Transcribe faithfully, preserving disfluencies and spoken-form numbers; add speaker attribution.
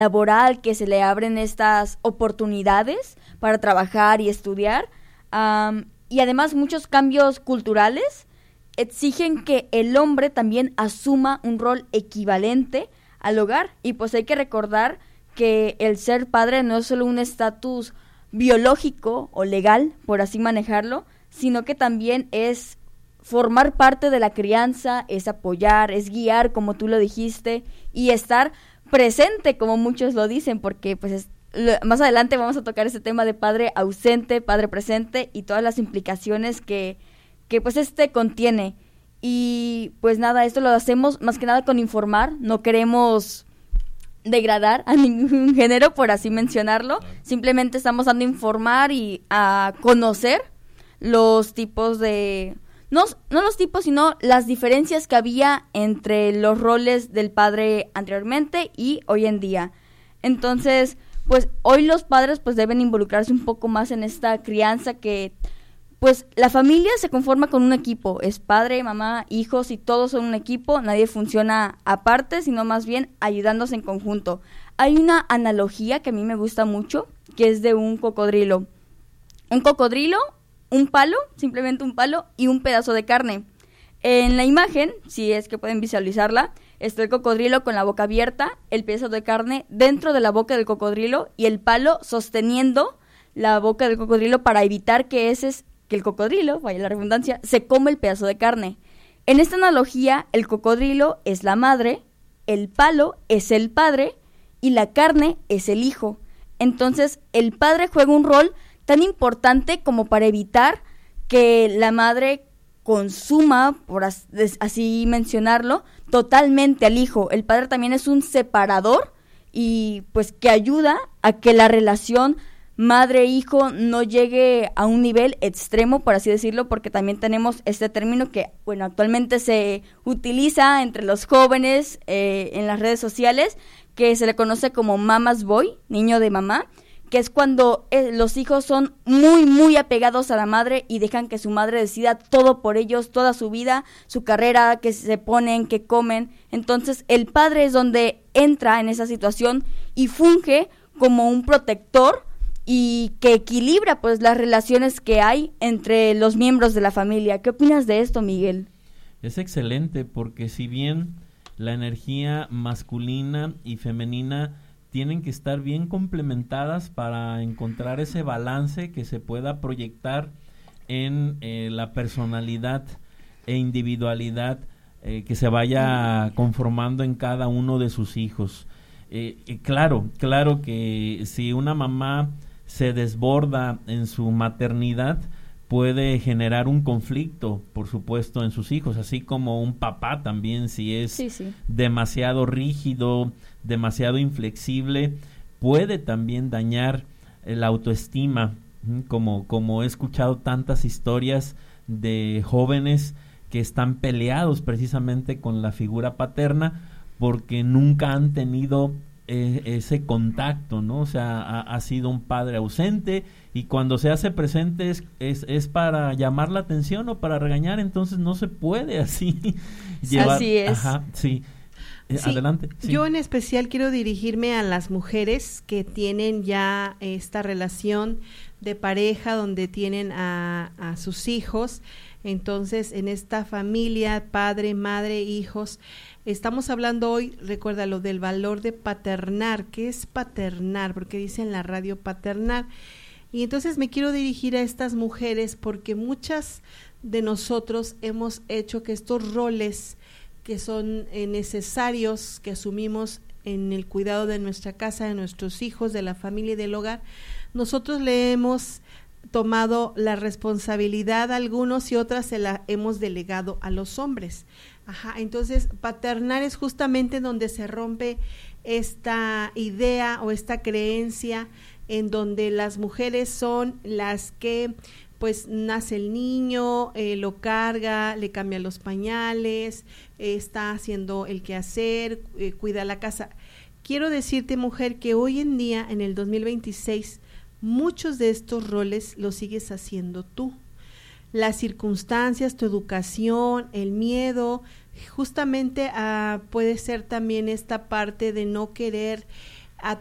Speaker 1: laboral, que se le abren estas oportunidades para trabajar y estudiar, um, y además muchos cambios culturales exigen que el hombre también asuma un rol equivalente al hogar, y pues hay que recordar que el ser padre no es solo un estatus biológico o legal, por así manejarlo, sino que también es formar parte de la crianza, es apoyar, es guiar, como tú lo dijiste, y estar presente, como muchos lo dicen, porque pues es, lo, más adelante vamos a tocar ese tema de padre ausente, padre presente y todas las implicaciones que, que pues este contiene. Y pues nada, esto lo hacemos más que nada con informar, no queremos degradar a ningún género, por así mencionarlo, simplemente estamos dando a informar y a conocer los tipos de... No, no los tipos, sino las diferencias que había entre los roles del padre anteriormente y hoy en día. Entonces, pues hoy los padres pues deben involucrarse un poco más en esta crianza que, pues la familia se conforma con un equipo, es padre, mamá, hijos y todos son un equipo, nadie funciona aparte, sino más bien ayudándose en conjunto. Hay una analogía que a mí me gusta mucho, que es de un cocodrilo. Un cocodrilo, un palo, simplemente un palo y un pedazo de carne. En la imagen, si es que pueden visualizarla, está el cocodrilo con la boca abierta, el pedazo de carne dentro de la boca del cocodrilo y el palo sosteniendo la boca del cocodrilo para evitar que ese que el cocodrilo, vaya la redundancia, se come el pedazo de carne. En esta analogía, el cocodrilo es la madre, el palo es el padre y la carne es el hijo. Entonces, el padre juega un rol tan importante como para evitar que la madre consuma, por así mencionarlo, totalmente al hijo. El padre también es un separador y pues que ayuda a que la relación madre-hijo no llegue a un nivel extremo, por así decirlo, porque también tenemos este término que, bueno, actualmente se utiliza entre los jóvenes eh, en las redes sociales, que se le conoce como mama's boy, niño de mamá, que es cuando eh, los hijos son muy, muy apegados a la madre y dejan que su madre decida todo por ellos, toda su vida, su carrera, que se ponen, que comen. Entonces, el padre es donde entra en esa situación y funge como un protector y que equilibra, pues, las relaciones que hay entre los miembros de la familia. ¿Qué opinas de esto, Miguel?
Speaker 2: Es excelente, porque si bien la energía masculina y femenina tienen que estar bien complementadas para encontrar ese balance que se pueda proyectar en eh, la personalidad e individualidad eh, que se vaya conformando en cada uno de sus hijos. Eh, eh, claro, claro que si una mamá se desborda en su maternidad, puede generar un conflicto, por supuesto, en sus hijos, así como un papá también, si es sí, sí. demasiado rígido, demasiado inflexible, puede también dañar la autoestima, como, como he escuchado tantas historias de jóvenes que están peleados precisamente con la figura paterna porque nunca han tenido eh, ese contacto, ¿no? O sea, ha, ha sido un padre ausente y cuando se hace presente es, es, es para llamar la atención o para regañar, entonces no se puede así llevar.
Speaker 1: Así es.
Speaker 2: Ajá, sí. Eh,
Speaker 3: sí,
Speaker 2: adelante. Sí.
Speaker 3: Yo en especial quiero dirigirme a las mujeres que tienen ya esta relación de pareja donde tienen a, a sus hijos. Entonces, en esta familia, padre, madre, hijos, estamos hablando hoy, recuérdalo, del valor de paternar. ¿Qué es paternar? Porque dice en la radio paternar. Y entonces me quiero dirigir a estas mujeres porque muchas de nosotros hemos hecho que estos roles que son eh, necesarios, que asumimos en el cuidado de nuestra casa, de nuestros hijos, de la familia y del hogar, nosotros le hemos tomado la responsabilidad a algunos y otras se la hemos delegado a los hombres. Ajá, entonces paternar es justamente donde se rompe esta idea o esta creencia en donde las mujeres son las que pues nace el niño, eh, lo carga, le cambia los pañales, eh, está haciendo el quehacer, eh, cuida la casa. Quiero decirte, mujer, que hoy en día, en el dos mil veintiséis, muchos de estos roles los sigues haciendo tú. Las circunstancias, tu educación, el miedo, justamente uh, puede ser también esta parte de no querer